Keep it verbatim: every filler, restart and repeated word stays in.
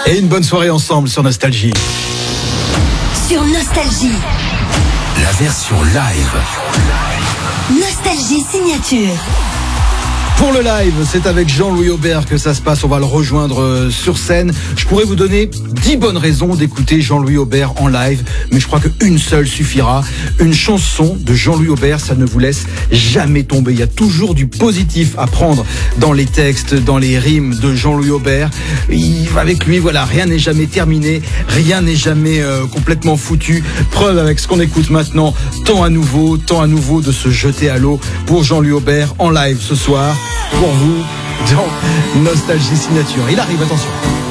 Et une bonne soirée ensemble sur Nostalgie. Sur Nostalgie. La version live. Nostalgie signature. Pour le live, c'est avec Jean-Louis Aubert que ça se passe. On va le rejoindre sur scène. Je pourrais vous donner dix bonnes raisons d'écouter Jean-Louis Aubert en live, mais je crois qu'une seule suffira. Une chanson de Jean-Louis Aubert, ça ne vous laisse jamais tomber. Il y a toujours du positif à prendre dans les textes, dans les rimes de Jean-Louis Aubert. Il, avec lui, voilà, rien n'est jamais terminé, rien n'est jamais euh, complètement foutu. Preuve avec ce qu'on écoute maintenant, temps à nouveau, temps à nouveau de se jeter à l'eau pour Jean-Louis Aubert en live ce soir. Pour vous, dans Nostalgie Signature. Il arrive, attention.